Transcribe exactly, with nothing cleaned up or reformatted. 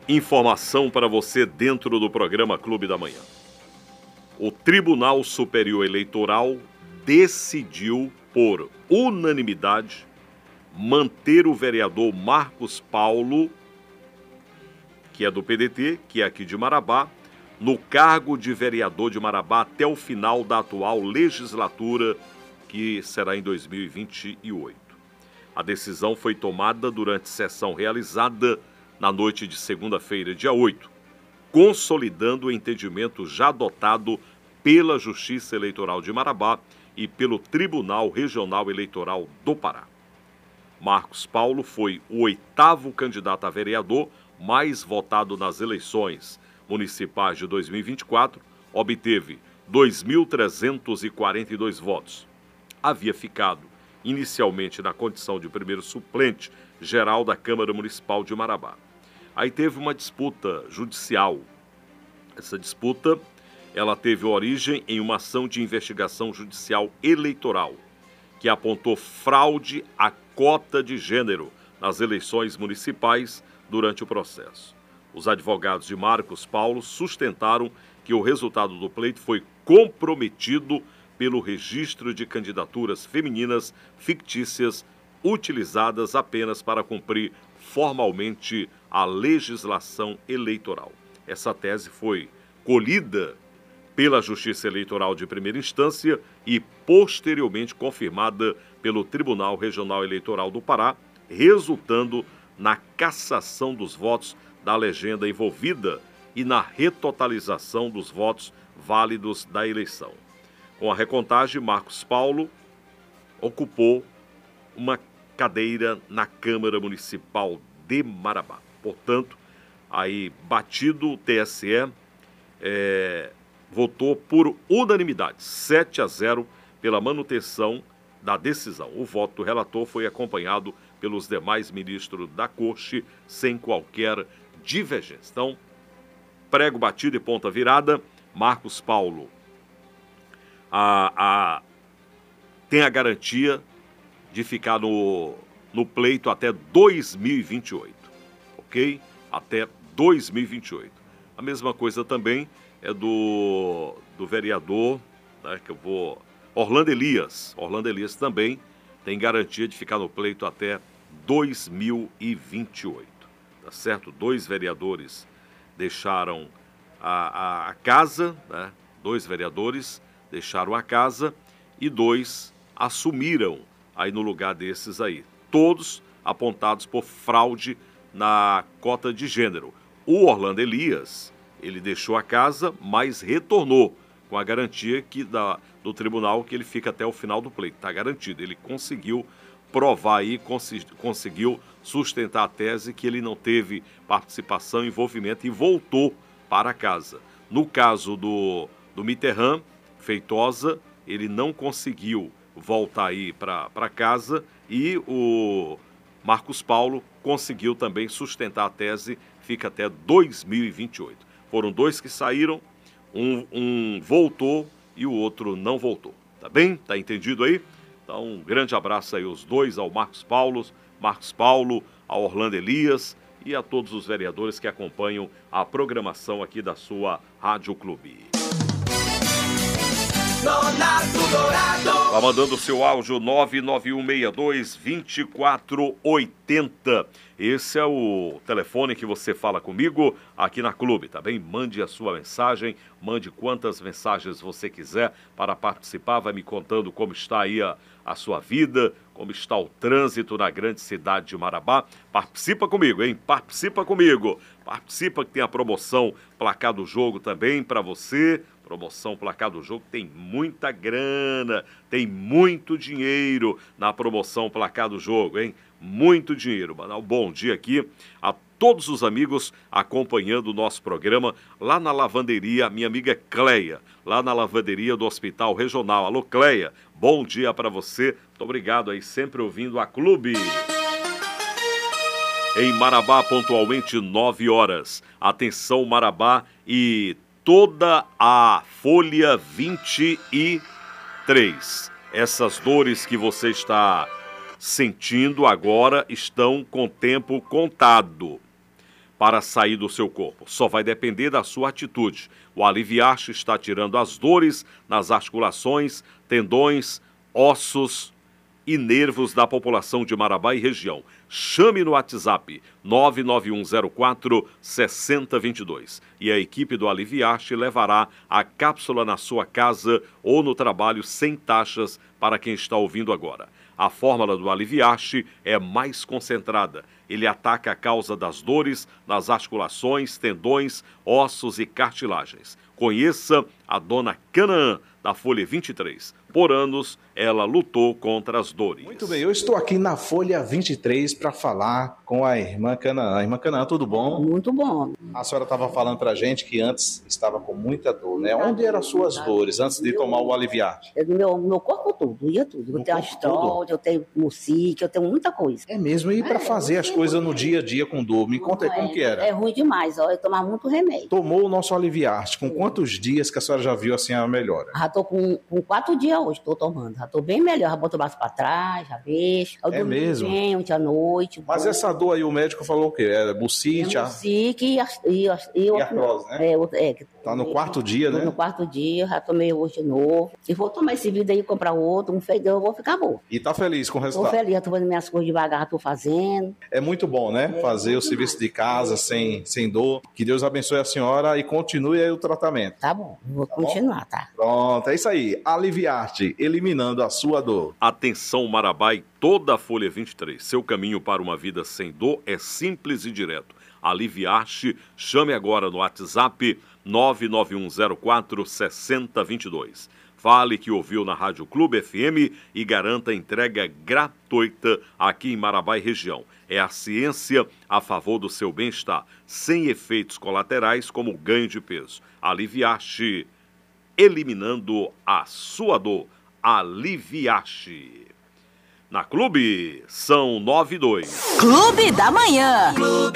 Informação para você dentro do programa Clube da Manhã. O Tribunal Superior Eleitoral decidiu, por unanimidade, manter o vereador Marcos Paulo, que é do P D T, que é aqui de Marabá, no cargo de vereador de Marabá até o final da atual legislatura, que será em dois mil e vinte e oito. A decisão foi tomada durante sessão realizada na noite de segunda-feira, dia oito, consolidando o entendimento já adotado pela Justiça Eleitoral de Marabá e pelo Tribunal Regional Eleitoral do Pará. Marcos Paulo foi o oitavo candidato a vereador mais votado nas eleições municipais de dois mil e vinte e quatro, obteve dois mil trezentos e quarenta e dois votos. Havia ficado inicialmente na condição de primeiro suplente geral da Câmara Municipal de Marabá. Aí teve uma disputa judicial. Essa disputa, ela teve origem em uma ação de investigação judicial eleitoral, que apontou fraude à cota de gênero nas eleições municipais durante o processo. Os advogados de Marcos Paulo sustentaram que o resultado do pleito foi comprometido pelo registro de candidaturas femininas fictícias utilizadas apenas para cumprir formalmente a legislação eleitoral. Essa tese foi colhida pela Justiça Eleitoral de primeira instância e posteriormente confirmada pelo Tribunal Regional Eleitoral do Pará, resultando na cassação dos votos da legenda envolvida e na retotalização dos votos válidos da eleição. Com a recontagem, Marcos Paulo ocupou uma cadeira na Câmara Municipal de Marabá. Portanto, aí batido, o T S E é, votou por unanimidade, sete a zero, pela manutenção da decisão. O voto do relator foi acompanhado pelos demais ministros da Corte, sem qualquer divergência. Então, prego batido e ponta virada, Marcos Paulo a, a, tem a garantia de ficar no, no pleito até dois mil e vinte e oito, ok? Até dois mil e vinte e oito. A mesma coisa também é do, do vereador, né, que eu vou... Orlando Elias. Orlando Elias também tem garantia de ficar no pleito até dois mil e vinte e oito, tá certo? Dois vereadores deixaram a, a, a casa, né? Dois vereadores deixaram a casa e dois assumiram aí no lugar desses aí. Todos apontados por fraude na cota de gênero. O Orlando Elias, ele deixou a casa, mas retornou com a garantia que da, do tribunal que ele fica até o final do pleito. Está garantido. Ele conseguiu provar aí, cons, conseguiu sustentar a tese que ele não teve participação, envolvimento e voltou para casa. No caso do, do Mitterrand, Feitosa, ele não conseguiu voltar aí para casa e o Marcos Paulo conseguiu também sustentar a tese, fica até dois mil e vinte e oito. Foram dois que saíram, um, um voltou e o outro não voltou. Tá bem? Tá entendido aí? Então, um grande abraço aí aos dois, ao Marcos Paulo, Marcos Paulo, ao Orlando Elias e a todos os vereadores que acompanham a programação aqui da sua Rádio Clube. Tá mandando o seu áudio nove nove um seis dois, dois quatro oito zero. Esse é o telefone que você fala comigo aqui na Clube, tá bem? Mande a sua mensagem, mande quantas mensagens você quiser para participar. Vai me contando como está aí a, a sua vida, como está o trânsito na grande cidade de Marabá. Participa comigo, hein? Participa comigo. Participa que tem a promoção Placar do Jogo também para você. Promoção Placar do Jogo, tem muita grana, tem muito dinheiro na promoção Placar do Jogo, hein? Muito dinheiro. Mandar um bom dia aqui a todos os amigos acompanhando o nosso programa lá na lavanderia, minha amiga Cleia, lá na lavanderia do Hospital Regional. Alô, Cleia, bom dia para você. Muito obrigado aí, sempre ouvindo a Clube. Em Marabá, pontualmente nove horas. Atenção, Marabá e toda a folha vinte e três. Essas dores que você está sentindo agora estão com tempo contado. para sair do seu corpo. Só vai depender da sua atitude. O Aliviarte está tirando as dores nas articulações, tendões, ossos e nervos da população de Marabá e região. Chame no WhatsApp nove nove um zero quatro seis zero dois dois e a equipe do Aliviarte levará a cápsula na sua casa ou no trabalho sem taxas para quem está ouvindo agora. A fórmula do Aliviarte é mais concentrada. Ele ataca a causa das dores nas articulações, tendões, ossos e cartilagens. Conheça a dona Canaã, da Folha vinte e três. Por anos, ela lutou contra as dores. Muito bem, eu estou aqui na Folha vinte e três para falar com a irmã Canaã. Irmã Canaã, tudo bom? Muito bom. A senhora estava falando para a gente que antes estava com muita dor, né? Onde eram as suas dores antes de tomar o Aliviarte? No meu, meu corpo todo, doía tudo. Eu tenho astrol, eu tenho mucique, eu tenho muita coisa. É mesmo, e para fazer as coisas no dia a dia com dor? Me conta aí como que era. É ruim demais, ó, eu tomava muito remédio. Tomou o nosso Aliviarte, com quantos dias que a senhora já viu assim a melhora? Já tô com, com quatro dias hoje, tô tomando. Já tô bem melhor, já boto o braço para trás, já vejo. Eu é mesmo? Bem, ontem à noite. Mas bom. Essa dor aí, o médico falou o quê? Era bucite? É mucique e, e, e, e artrose, né? É, é, que tá no quarto dia, né? No quarto dia, já tomei hoje de novo. E vou tomar esse vidro aí e comprar outro, um feijão, eu vou ficar bom. E tá feliz com o resultado? Tô feliz, já tô fazendo minhas coisas devagar, já tô fazendo. É muito bom, né? É, fazer o serviço de casa sem, sem dor. Que Deus abençoe a senhora e continue aí o tratamento. Tá bom, vou tá continuar, bom? tá? Pronto, é isso aí. Aliviarte, eliminando a sua dor. Atenção, Marabá e toda a Folha vinte e três. Seu caminho para uma vida sem dor é simples e direto. Aliviarte, chame agora no WhatsApp nove nove um zero quatro seis zero dois dois. Fale que ouviu na Rádio Clube F M e garanta a entrega gratuita aqui em Marabá e região. É a ciência a favor do seu bem-estar, sem efeitos colaterais como ganho de peso. Aliviarte, eliminando a sua dor. Aliviarte. Na Clube, são nove e dois. Clube da Manhã. Clube.